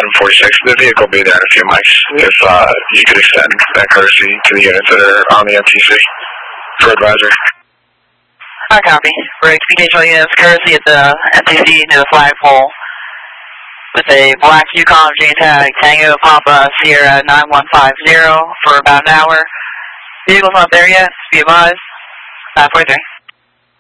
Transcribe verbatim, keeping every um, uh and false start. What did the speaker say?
seven forty-six. The vehicle will be there in a few mics. If uh, you could extend that courtesy to the units that are on the M T C for advisor. I copy. For expeditional units, courtesy at the M T C near the flagpole with a black Yukon J tag, Tango Papa Sierra nine one five zero for about an hour. Vehicle's not there yet, be advised. nine forty-three.